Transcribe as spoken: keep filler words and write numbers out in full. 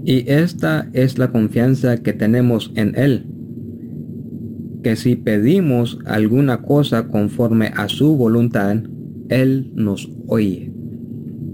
Y esta es la confianza que tenemos en Él, que si pedimos alguna cosa conforme a su voluntad, Él nos oye.